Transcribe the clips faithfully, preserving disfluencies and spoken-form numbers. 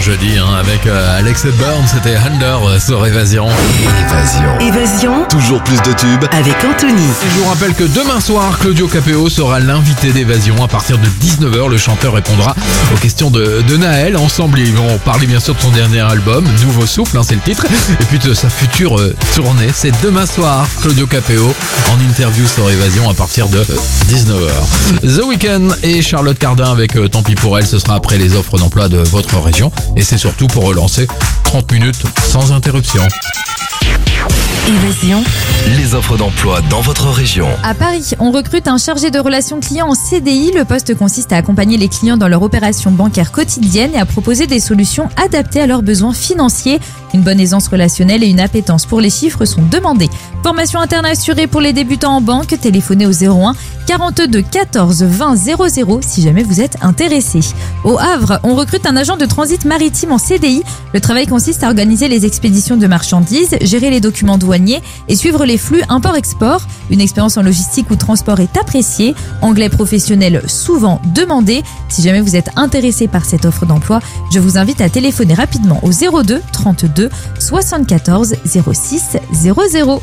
jeudi hein, avec euh, Alex Hepburn, c'était Under euh, sur Évasion. Évasion. Évasion. Toujours plus de tubes avec Anthony. Et je vous rappelle que demain soir, Claudio Capéo sera l'invité d'Évasion. À partir de dix-neuf heures, le chanteur répondra aux questions de, de Naël. Ensemble, ils vont parler bien sûr de son dernier album, Nouveau Souffle, hein, c'est le titre. Et puis de sa future euh, tournée. C'est demain soir, Claudio Capéo en interview sur Évasion à partir de dix-neuf heures. The Weeknd et Charlotte Cardin avec euh, Tant pis pour elle, ce sera après les offres d'emploi de votre région. Et c'est surtout pour relancer trente minutes sans interruption. Évasion. Les offres d'emploi dans votre région. À Paris, on recrute un chargé de relations clients en C D I. Le poste consiste à accompagner les clients dans leur opération bancaire quotidienne et à proposer des solutions adaptées à leurs besoins financiers. Une bonne aisance relationnelle et une appétence pour les chiffres sont demandées. Formation interne assurée pour les débutants en banque. Téléphonez au zéro un quarante-deux quatorze vingt zéro zéro si jamais vous êtes intéressé. Au Havre, on recrute un agent de transit maritime en C D I. Le travail consiste à organiser les expéditions de marchandises, gérer les documents douaniers et suivre les flux import-export. Une expérience en logistique ou transport est appréciée. Anglais professionnel souvent demandé. Si jamais vous êtes intéressé par cette offre d'emploi, je vous invite à téléphoner rapidement au zéro deux trente-deux soixante-quatorze zéro six zéro zéro.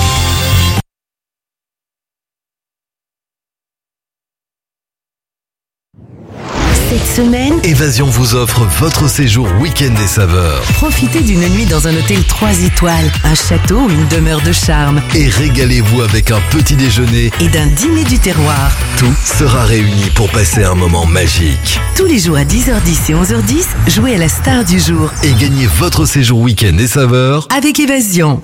Cette semaine, Évasion vous offre votre séjour week-end des saveurs. profitez d'une nuit dans un hôtel trois étoiles, un château ou une demeure de charme Et régalez-vous avec un petit déjeuner. et d'un dîner du terroir. Tout sera réuni pour passer un moment magique. Tous les jours à dix heures dix et onze heures dix, jouez à la star du jour Et gagnez votre séjour week-end des saveurs. avec Évasion.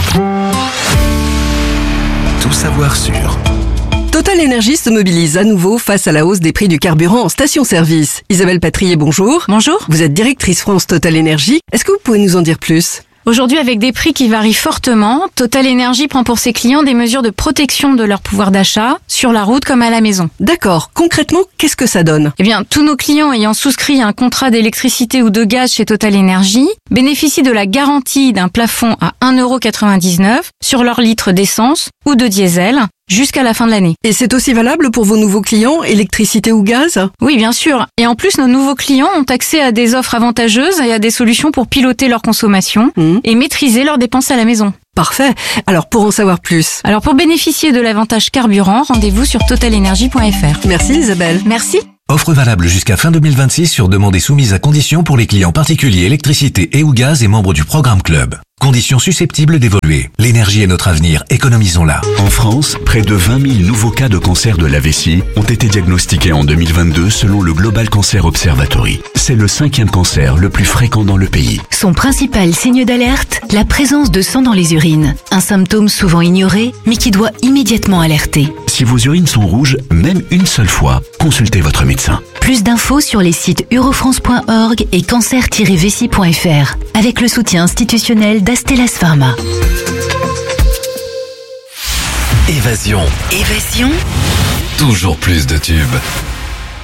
Tout savoir sur Total Énergie se mobilise à nouveau face à la hausse des prix du carburant en station-service. Isabelle Patrier, bonjour. Bonjour. Vous êtes directrice France Total Énergie. Est-ce que vous pouvez nous en dire plus ? Aujourd'hui, avec des prix qui varient fortement, Total Énergie prend pour ses clients des mesures de protection de leur pouvoir d'achat, sur la route comme à la maison. D'accord. Concrètement, qu'est-ce que ça donne ? Eh bien, tous nos clients ayant souscrit un contrat d'électricité ou de gaz chez Total Énergie bénéficient de la garantie d'un plafond à un euro quatre-vingt-dix-neuf sur leur litre d'essence ou de diesel jusqu'à la fin de l'année. Et c'est aussi valable pour vos nouveaux clients, électricité ou gaz ? Oui, bien sûr. Et en plus, nos nouveaux clients ont accès à des offres avantageuses et à des solutions pour piloter leur consommation Mmh. et maîtriser leurs dépenses à la maison. Parfait. Alors, pour en savoir plus, Alors, pour bénéficier de l'avantage carburant, rendez-vous sur total énergie point f r. merci Isabelle. Merci. Offre valable jusqu'à fin deux mille vingt-six sur demande et soumise à conditions pour les clients particuliers électricité et ou gaz et membres du programme Club. Conditions susceptibles d'évoluer. L'énergie est notre avenir, économisons-la. En France, près de vingt mille nouveaux cas de cancer de la vessie ont été diagnostiqués en deux mille vingt-deux selon le Global Cancer Observatory. C'est le cinquième cancer le plus fréquent dans le pays. Son principal signe d'alerte, la présence de sang dans les urines. Un symptôme souvent ignoré, mais qui doit immédiatement alerter. Si vos urines sont rouges, même une seule fois, consultez votre médecin. Plus d'infos sur les sites eurofrance point org et cancer tiret vessie point f r, avec le soutien institutionnel d'Astellas Pharma. Évasion. Évasion. Toujours plus de tubes.